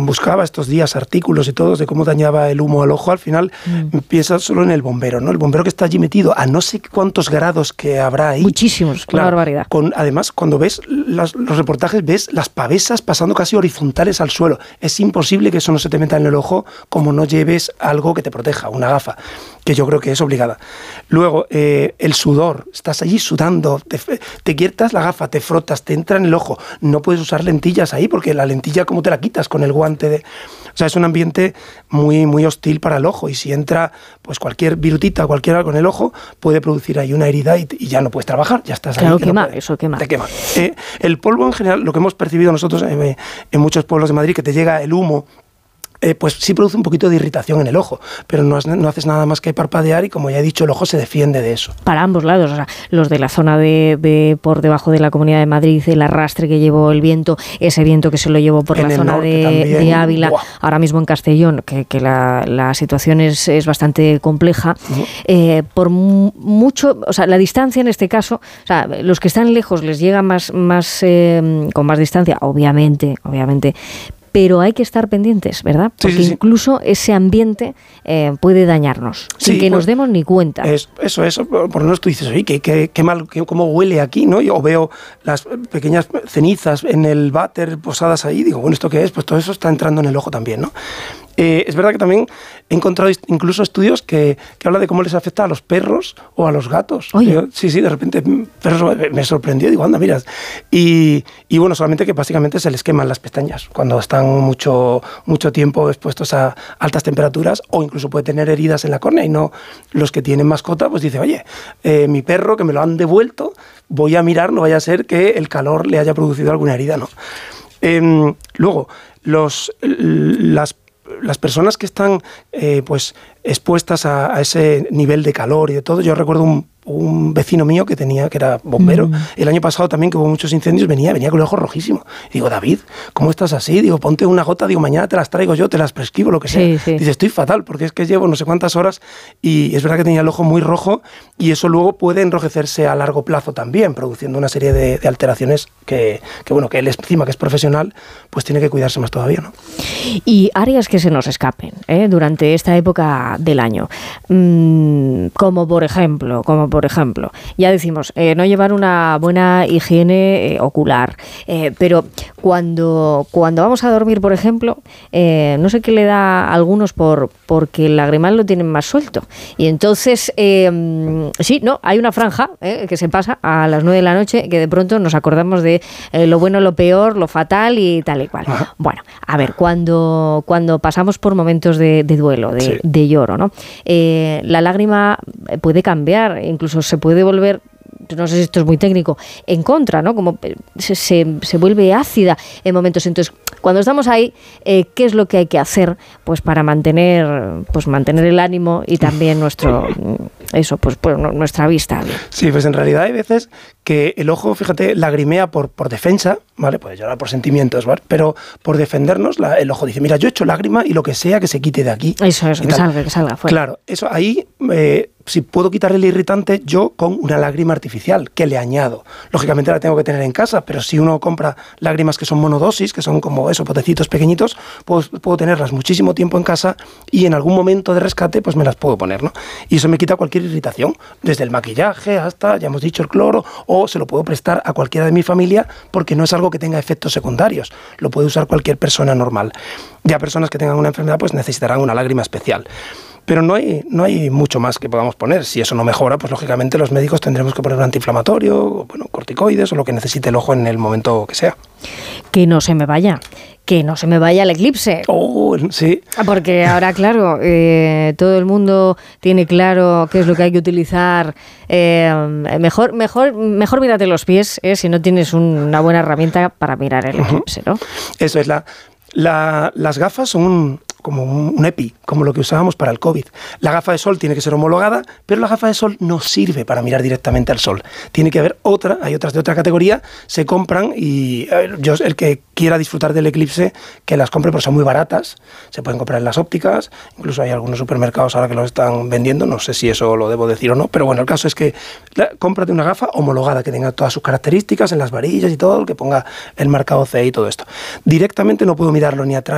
buscaba estos días artículos y todo de cómo dañaba el humo al ojo, al final piensa solo en el bombero, ¿no? El bombero que está allí metido a no sé cuántos grados que habrá ahí. Muchísimos, claro, una barbaridad. Además, cuando ves los reportajes, ves las pavesas pasando casi horizontales al suelo. Es imposible que eso no se te meta en el ojo como no lleves algo que te proteja, una gafa, que yo creo que es obligada. Luego, el sudor, estás allí sudando, te quitas la gafa, te frotas, te entra en el ojo, no puedes usar lentillas ahí porque la lentilla, ¿cómo te la quitas con el guante? O sea, es un ambiente muy, muy hostil para el ojo, y si entra pues cualquier virutita, cualquier algo en el ojo, puede producir ahí una herida y ya no puedes trabajar, ya estás claro, ahí. Claro, eso quema. Te quema. El polvo en general, lo que hemos percibido nosotros en muchos pueblos de Madrid, que te llega el humo, pues sí produce un poquito de irritación en el ojo, pero no haces nada más que parpadear y, como ya he dicho, el ojo se defiende de eso. Para ambos lados, o sea, los de la zona de por debajo de la Comunidad de Madrid, el arrastre que llevó el viento, ese viento que se lo llevó por la zona de Ávila, ¡buah! Ahora mismo en Castellón, que la situación es bastante compleja, por mucho, o sea, la distancia en este caso, o sea, los que están lejos les llega con más distancia, obviamente, pero hay que estar pendientes, ¿verdad? Porque sí. Incluso ese ambiente puede dañarnos, sin que nos demos ni cuenta. Eso, por lo menos tú dices, oye, qué mal, cómo huele aquí, ¿no? Yo veo las pequeñas cenizas en el váter posadas ahí, digo, bueno, ¿esto qué es? Pues todo eso está entrando en el ojo también, ¿no? Es verdad que también he encontrado incluso estudios que hablan de cómo les afecta a los perros o a los gatos. Sí, de repente perros me sorprendió, digo, anda, mira. Y bueno, solamente que básicamente se les queman las pestañas cuando están mucho tiempo expuestos a altas temperaturas, o incluso puede tener heridas en la córnea, y no los que tienen mascota, pues dice, oye, mi perro que me lo han devuelto, voy a mirar, no vaya a ser que el calor le haya producido alguna herida, ¿no? Luego, las personas que están pues expuestas a ese nivel de calor y de todo, yo recuerdo un vecino mío que era bombero, el año pasado también, que hubo muchos incendios, venía con el ojo rojísimo. Y digo, David, ¿cómo estás así? Digo, ponte una gota, digo, mañana te las traigo yo, te las prescribo, lo que sea. Sí. Dice, estoy fatal, porque es que llevo no sé cuántas horas, y es verdad que tenía el ojo muy rojo, y eso luego puede enrojecerse a largo plazo también, produciendo una serie de alteraciones que él encima, que es profesional, pues tiene que cuidarse más todavía, ¿no? Y áreas que se nos escapen durante esta época del año, como por ejemplo, ya decimos, no llevar una buena higiene ocular, pero cuando vamos a dormir, por ejemplo, no sé qué le da a algunos porque el lagrimal lo tienen más suelto, y entonces hay una franja que se pasa a las 9 de la noche, que de pronto nos acordamos de lo bueno, lo peor, lo fatal y tal y cual. Ajá. Bueno, a ver, cuando pasamos por momentos de duelo, de lloro, ¿no? La lágrima puede cambiar, incluso se puede volver, no sé si esto es muy técnico, en contra, ¿no? Como se vuelve ácida en momentos. Entonces, cuando estamos ahí, ¿qué es lo que hay que hacer? Pues para mantener el ánimo y también nuestra vista. Sí, pues en realidad hay veces que el ojo, fíjate, lagrimea por defensa, ¿vale? Puede llorar por sentimientos, ¿vale? Pero por defendernos, el ojo dice, mira, yo he hecho lágrima y lo que sea que se quite de aquí. Eso, que salga fuera. Claro, eso ahí, si puedo quitarle el irritante, yo con una lágrima artificial que le añado. Lógicamente la tengo que tener en casa, pero si uno compra lágrimas que son monodosis, que son como potecitos pequeñitos, pues puedo tenerlas muchísimo tiempo en casa, y en algún momento de rescate pues me las puedo poner, ¿no? Y eso me quita cualquier irritación, desde el maquillaje hasta, ya hemos dicho, el cloro, o se lo puedo prestar a cualquiera de mi familia, porque no es algo que tenga efectos secundarios, lo puede usar cualquier persona normal. Ya personas que tengan una enfermedad pues necesitarán una lágrima especial. Pero no hay mucho más que podamos poner. Si eso no mejora, pues lógicamente los médicos tendremos que poner un antiinflamatorio, corticoides o lo que necesite el ojo en el momento que sea. Que no se me vaya el eclipse. Sí. Porque ahora, claro, todo el mundo tiene claro qué es lo que hay que utilizar. Mejor mírate los pies, si no tienes una buena herramienta para mirar el eclipse, ¿no? Eso es. Las gafas son como un EPI, como lo que usábamos para el COVID. La gafa de sol tiene que ser homologada, pero la gafa de sol no sirve para mirar directamente al sol. Tiene que haber hay otras de otra categoría, se compran, y el que quiera disfrutar del eclipse, que las compre, porque son muy baratas, se pueden comprar en las ópticas, incluso hay algunos supermercados ahora que los están vendiendo, no sé si eso lo debo decir o no, pero bueno, el caso es que cómprate una gafa homologada, que tenga todas sus características en las varillas y todo, que ponga el marcado CE y todo esto. Directamente no puedo mirarlo ni atrás